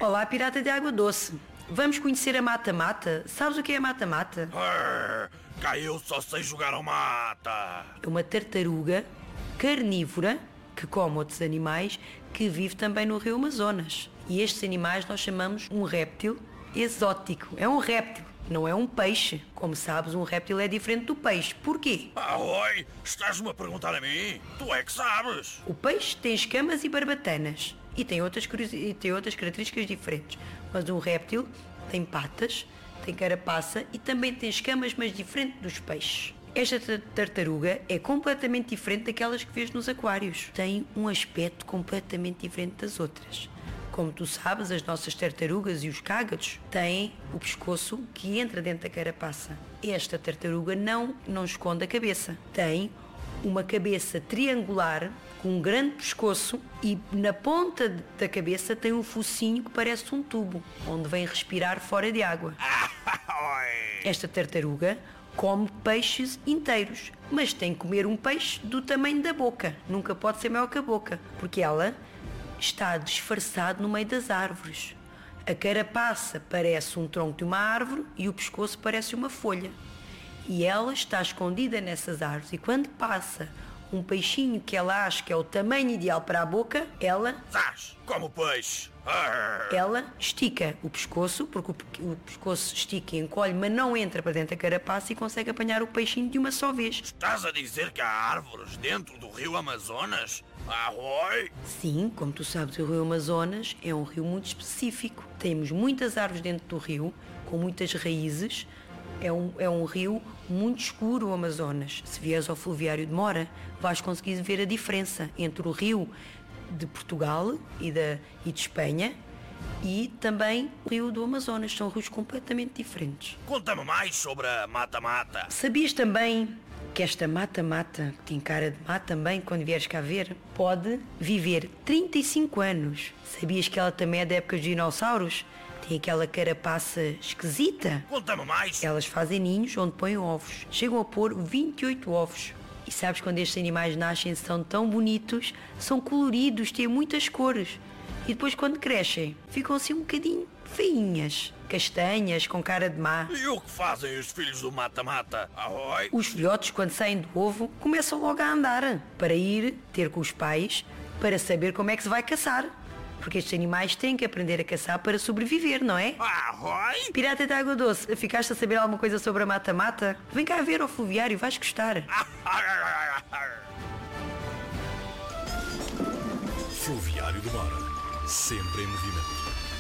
Olá, pirata de água doce. Vamos conhecer a mata-mata? Sabes o que é a mata-mata? Cá eu só sei jogar ao mata. É uma tartaruga carnívora que come outros animais que vive também no rio Amazonas. E estes animais nós chamamos um réptil exótico. É um réptil, não é um peixe. Como sabes, um réptil é diferente do peixe. Porquê? Oi, estás-me a perguntar a mim? Tu é que sabes. O peixe tem escamas e barbatanas e tem outras características diferentes. Mas um réptil tem patas, tem carapaça e também tem escamas, mas diferente dos peixes. Esta tartaruga é completamente diferente daquelas que vês nos aquários. Tem um aspecto completamente diferente das outras. Como tu sabes, as nossas tartarugas e os cágados têm o pescoço que entra dentro da carapaça. Esta tartaruga não esconde a cabeça. Tem uma cabeça triangular com um grande pescoço e na ponta da cabeça tem um focinho que parece um tubo, onde vem respirar fora de água. Esta tartaruga come peixes inteiros, mas tem que comer um peixe do tamanho da boca. Nunca pode ser maior que a boca, porque ela está disfarçada no meio das árvores. A carapaça parece um tronco de uma árvore e o pescoço parece uma folha. E ela está escondida nessas árvores. E quando passa um peixinho que ela acha que é o tamanho ideal para a boca, ela como peixe. Ela estica o pescoço, porque o pescoço estica e encolhe, mas não entra para dentro da carapaça e consegue apanhar o peixinho de uma só vez. Estás a dizer que há árvores dentro do rio Amazonas? Oi! Sim, como tu sabes, o rio Amazonas é um rio muito específico. Temos muitas árvores dentro do rio, com muitas raízes. É um rio muito escuro, o Amazonas. Se vieres ao Fluviário de Mora, vais conseguir ver a diferença entre o rio de Portugal e de Espanha e também o rio do Amazonas. São rios completamente diferentes. Conta-me mais sobre a mata-mata. Sabias também que esta mata-mata, que tem cara de mata também, quando vieres cá ver, pode viver 35 anos. Sabias que ela também é da época dos dinossauros? Tem aquela carapaça esquisita. Conta-me mais. Elas fazem ninhos onde põem ovos. Chegam a pôr 28 ovos. E sabes, quando estes animais nascem são tão bonitos, são coloridos, têm muitas cores. E depois quando crescem, ficam assim um bocadinho feinhas, castanhas, com cara de má. E o que fazem os filhos do mata-mata? Oi! Os filhotes, quando saem do ovo, começam logo a andar para ir ter com os pais para saber como é que se vai caçar. Porque estes animais têm que aprender a caçar para sobreviver, não é? Oi! Pirata de água doce, ficaste a saber alguma coisa sobre a mata-mata? Vem cá ver ao Fluviário, vais gostar. Fluviário de Mora, sempre em movimento.